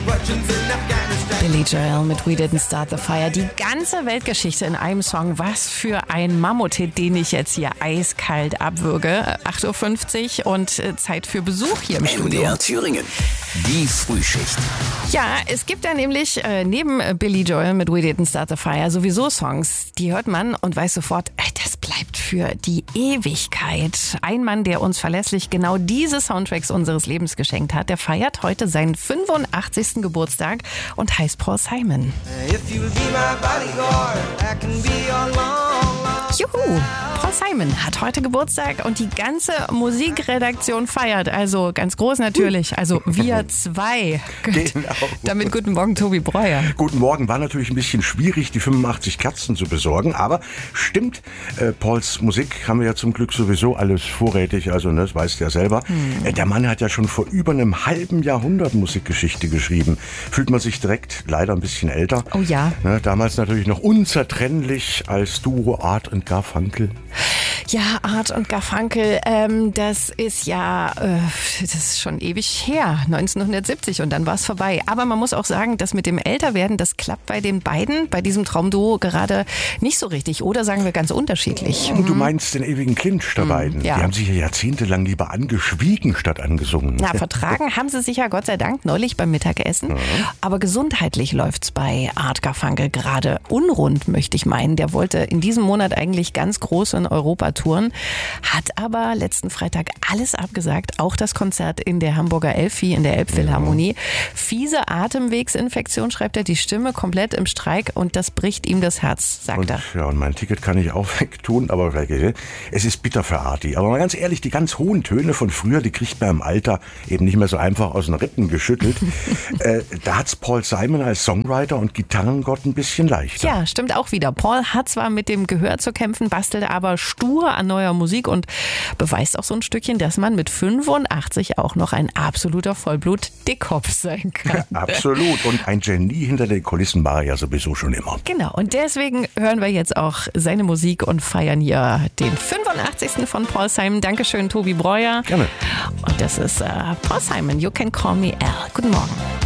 Billy Joel mit We Didn't Start the Fire. Die ganze Weltgeschichte in einem Song. Was für ein Mammuthit, den ich jetzt hier eiskalt abwürge. 8.50 Uhr und Zeit für Besuch hier im Studio. MDR Thüringen, die Frühschicht. Ja, es gibt ja nämlich neben Billy Joel mit We Didn't Start the Fire sowieso Songs, die hört man und weiß sofort, das bleibt für die Ewigkeit. Ein Mann, der uns verlässlich genau diese Soundtracks unseres Lebens geschenkt hat, der feiert heute seinen 85. Geburtstag und heißt Paul Simon. Juhu! Paul Simon hat heute Geburtstag und die ganze Musikredaktion feiert. Also ganz groß natürlich. Also wir zwei. Genau. Damit guten Morgen, Tobi Breuer. Guten Morgen. War natürlich ein bisschen schwierig, die 85 Kerzen zu besorgen. Aber stimmt, Pauls Musik haben wir ja zum Glück sowieso alles vorrätig. Also das weißt du ja selber. Der Mann hat ja schon vor über einem halben Jahrhundert Musikgeschichte geschrieben. Fühlt man sich direkt leider ein bisschen älter. Oh ja. Damals natürlich noch unzertrennlich als Duo Art und Garfunkel. Ja, Art und Garfunkel, das ist ja, das ist schon ewig her, 1970 und dann war es vorbei. Aber man muss auch sagen, dass mit dem Älterwerden, das klappt bei den beiden, bei diesem Traumduo gerade nicht so richtig. Oder sagen wir ganz unterschiedlich. Du meinst den ewigen Clinch der beiden. Ja. Die haben sich ja jahrzehntelang lieber angeschwiegen statt angesungen. Na, vertragen haben sie sich ja Gott sei Dank neulich beim Mittagessen. Ja. Aber gesundheitlich läuft's bei Art Garfunkel gerade unrund, möchte ich meinen. Der wollte in diesem Monat eigentlich ganz groß in Europa touren, hat aber letzten Freitag alles abgesagt, auch das Konzert in der Hamburger Elfi, in der Elbphilharmonie. Fiese Atemwegsinfektion, schreibt er, die Stimme komplett im Streik und das bricht ihm das Herz, sagt er. Ja, und mein Ticket kann ich auch wegtun, aber es ist bitter für Arti. Aber mal ganz ehrlich, die ganz hohen Töne von früher, die kriegt man im Alter eben nicht mehr so einfach aus den Rippen geschüttelt. Da hat's Paul Simon als Songwriter und Gitarrengott ein bisschen leichter. Ja, stimmt auch wieder. Paul hat zwar mit dem Gehör zu kämpfen, bastelt aber stur an neuer Musik und beweist auch so ein Stückchen, dass man mit 85 auch noch ein absoluter Vollblut-Dickkopf sein kann. Absolut. Und ein Genie hinter den Kulissen war er ja sowieso schon immer. Genau. Und deswegen hören wir jetzt auch seine Musik und feiern hier den 85. von Paul Simon. Dankeschön, Tobi Breuer. Gerne. Und das ist Paul Simon, You Can Call Me Al. Guten Morgen.